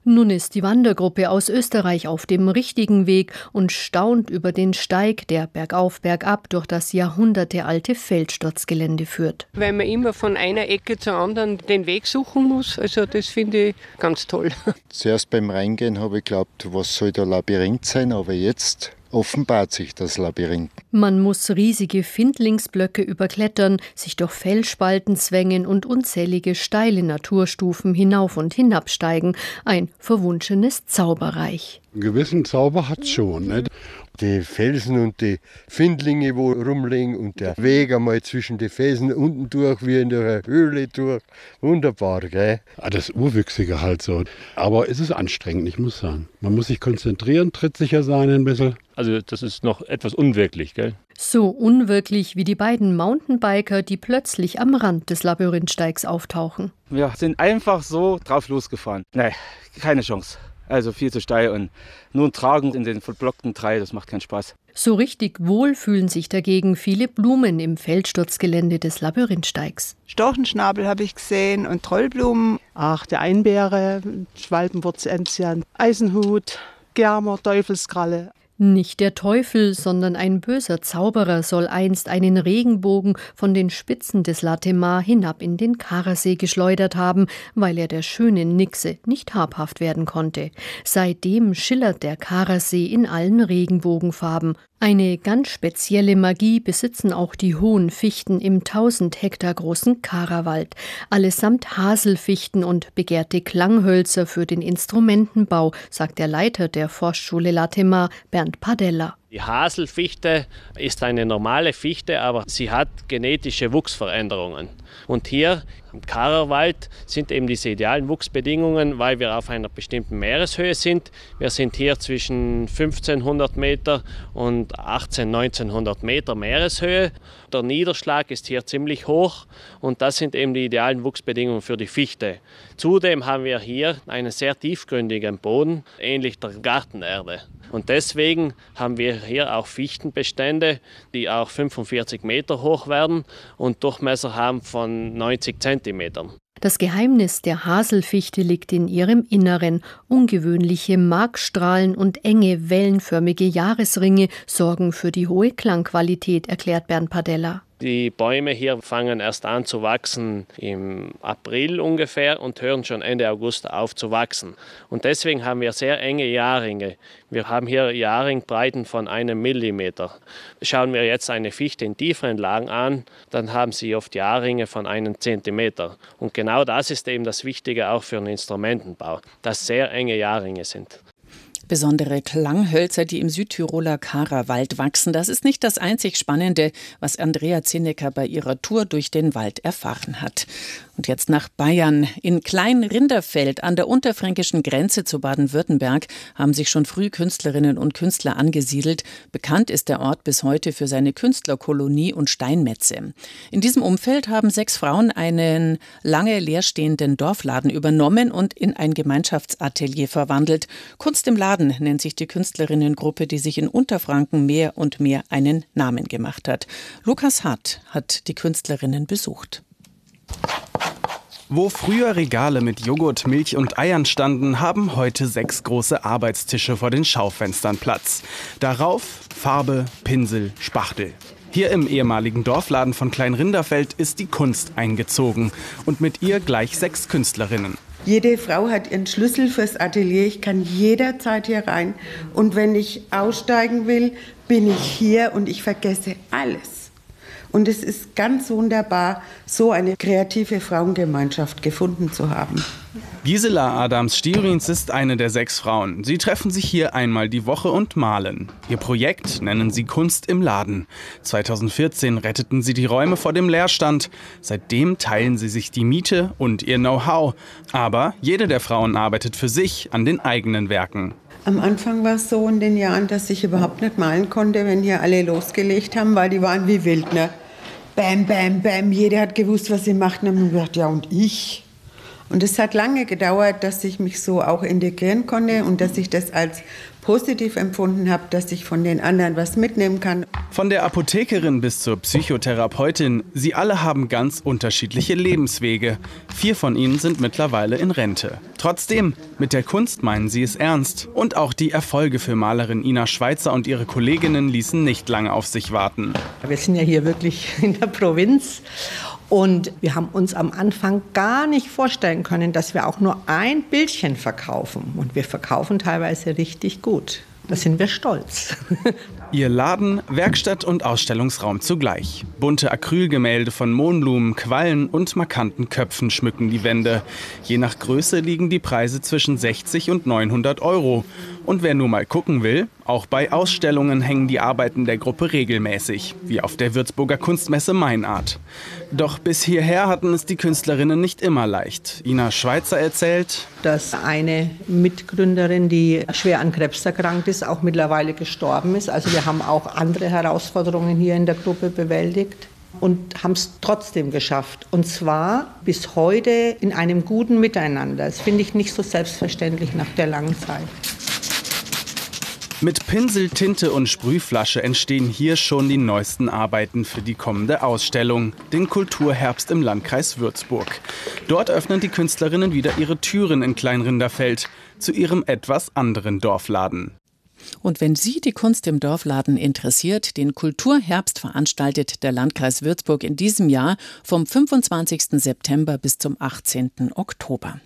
Nun ist die Wandergruppe aus Österreich auf dem richtigen Weg und staunt über den Steig, der bergauf, bergab durch das jahrhundertealte Feldsturzgelände führt. Weil man immer von einer Ecke zur anderen den Weg suchen muss, also das finde ich ganz toll. Zuerst beim Reingehen habe ich geglaubt, was soll der Labyrinth sein, aber jetzt offenbart sich das Labyrinth. Man muss riesige Findlingsblöcke überklettern, sich durch Felsspalten zwängen und unzählige steile Naturstufen hinauf und hinabsteigen. Ein verwunschenes Zauberreich. Einen gewissen Zauber hat es schon. Nicht? Die Felsen und die Findlinge, wo rumliegen und der Weg einmal zwischen den Felsen unten durch, wie in der Höhle durch. Wunderbar, gell? Das Urwüchsige halt so. Aber es ist anstrengend, ich muss sagen. Man muss sich konzentrieren, trittsicher sein ein bisschen. Also das ist noch etwas unwirklich, gell? So unwirklich wie die beiden Mountainbiker, die plötzlich am Rand des Labyrinthsteigs auftauchen. Wir sind einfach so drauf losgefahren. Nein, keine Chance. Also viel zu steil und nur ein Tragen in den verblockten Dreieck, das macht keinen Spaß. So richtig wohl fühlen sich dagegen viele Blumen im Feldsturzgelände des Labyrinthsteigs. Storchenschnabel habe ich gesehen und Trollblumen. Ach, der Einbeere, Schwalbenwurzenenzian, Eisenhut, Germer, Teufelskralle. Nicht der Teufel, sondern ein böser Zauberer soll einst einen Regenbogen von den Spitzen des Latemar hinab in den Karasee geschleudert haben, weil er der schönen Nixe nicht habhaft werden konnte. Seitdem schillert der Karasee in allen Regenbogenfarben. Eine ganz spezielle Magie besitzen auch die hohen Fichten im 1000 Hektar großen Karawald. Allesamt Haselfichten und begehrte Klanghölzer für den Instrumentenbau, sagt der Leiter der Forstschule Latemar, Bernd Padella. Die Haselfichte ist eine normale Fichte, aber sie hat genetische Wuchsveränderungen. Und hier im Karawald sind eben diese idealen Wuchsbedingungen, weil wir auf einer bestimmten Meereshöhe sind. Wir sind hier zwischen 1500 Meter und 1900 Meter Meereshöhe. Der Niederschlag ist hier ziemlich hoch und das sind eben die idealen Wuchsbedingungen für die Fichte. Zudem haben wir hier einen sehr tiefgründigen Boden, ähnlich der Gartenerde. Und deswegen haben wir hier auch Fichtenbestände, die auch 45 Meter hoch werden und Durchmesser haben von 90 Zentimetern. Das Geheimnis der Haselfichte liegt in ihrem Inneren. Ungewöhnliche Markstrahlen und enge, wellenförmige Jahresringe sorgen für die hohe Klangqualität, erklärt Bernd Padella. Die Bäume hier fangen erst an zu wachsen im April ungefähr und hören schon Ende August auf zu wachsen. Und deswegen haben wir sehr enge Jahrringe. Wir haben hier Jahrringbreiten von 1 Millimeter. Schauen wir jetzt eine Fichte in tieferen Lagen an, dann haben sie oft Jahrringe von 1 Zentimeter. Und genau das ist eben das Wichtige auch für den Instrumentenbau, dass sehr enge Jahrringe sind. Besondere Klanghölzer, die im Südtiroler Karawald wachsen. Das ist nicht das einzig Spannende, was Andrea Zinecker bei ihrer Tour durch den Wald erfahren hat. Und jetzt nach Bayern. In Klein-Rinderfeld an der unterfränkischen Grenze zu Baden-Württemberg haben sich schon früh Künstlerinnen und Künstler angesiedelt. Bekannt ist der Ort bis heute für seine Künstlerkolonie und Steinmetze. In diesem Umfeld haben 6 Frauen einen lange leerstehenden Dorfladen übernommen und in ein Gemeinschaftsatelier verwandelt. Kunst im Laden nennt sich die Künstlerinnengruppe, die sich in Unterfranken mehr und mehr einen Namen gemacht hat. Lukas Hart hat die Künstlerinnen besucht. Wo früher Regale mit Joghurt, Milch und Eiern standen, haben heute 6 große Arbeitstische vor den Schaufenstern Platz. Darauf Farbe, Pinsel, Spachtel. Hier im ehemaligen Dorfladen von Klein-Rinderfeld ist die Kunst eingezogen und mit ihr gleich 6 Künstlerinnen. Jede Frau hat ihren Schlüssel fürs Atelier. Ich kann jederzeit hier rein. Und wenn ich aussteigen will, bin ich hier und ich vergesse alles. Und es ist ganz wunderbar, so eine kreative Frauengemeinschaft gefunden zu haben. Gisela Adams-Stierins ist eine der 6 Frauen. Sie treffen sich hier einmal die Woche und malen. Ihr Projekt nennen sie Kunst im Laden. 2014 retteten sie die Räume vor dem Leerstand. Seitdem teilen sie sich die Miete und ihr Know-how. Aber jede der Frauen arbeitet für sich an den eigenen Werken. Am Anfang war es so in den Jahren, dass ich überhaupt nicht malen konnte, wenn hier alle losgelegt haben, weil die waren wie Wildner. Bam, bam, bam, jeder hat gewusst, was sie machten. Und ich gedacht, ja und ich? Und es hat lange gedauert, dass ich mich so auch integrieren konnte und dass ich das als positiv empfunden habe, dass ich von den anderen was mitnehmen kann. Von der Apothekerin bis zur Psychotherapeutin, sie alle haben ganz unterschiedliche Lebenswege. 4 von ihnen sind mittlerweile in Rente. Trotzdem, mit der Kunst meinen sie es ernst. Und auch die Erfolge für Malerin Ina Schweizer und ihre Kolleginnen ließen nicht lange auf sich warten. Wir sind ja hier wirklich in der Provinz. Und wir haben uns am Anfang gar nicht vorstellen können, dass wir auch nur ein Bildchen verkaufen. Und wir verkaufen teilweise richtig gut. Da sind wir stolz. Ihr Laden, Werkstatt und Ausstellungsraum zugleich. Bunte Acrylgemälde von Mohnblumen, Quallen und markanten Köpfen schmücken die Wände. Je nach Größe liegen die Preise zwischen 60 und 900 €. Und wer nur mal gucken will, auch bei Ausstellungen hängen die Arbeiten der Gruppe regelmäßig, wie auf der Würzburger Kunstmesse Meinart. Doch bis hierher hatten es die Künstlerinnen nicht immer leicht. Ina Schweizer erzählt, dass eine Mitgründerin, die schwer an Krebs erkrankt ist, auch mittlerweile gestorben ist. Also wir haben auch andere Herausforderungen hier in der Gruppe bewältigt und haben es trotzdem geschafft. Und zwar bis heute in einem guten Miteinander. Das finde ich nicht so selbstverständlich nach der langen Zeit. Mit Pinsel, Tinte und Sprühflasche entstehen hier schon die neuesten Arbeiten für die kommende Ausstellung, den Kulturherbst im Landkreis Würzburg. Dort öffnen die Künstlerinnen wieder ihre Türen in Kleinrinderfeld zu ihrem etwas anderen Dorfladen. Und wenn Sie die Kunst im Dorfladen interessiert, den Kulturherbst veranstaltet der Landkreis Würzburg in diesem Jahr vom 25. September bis zum 18. Oktober.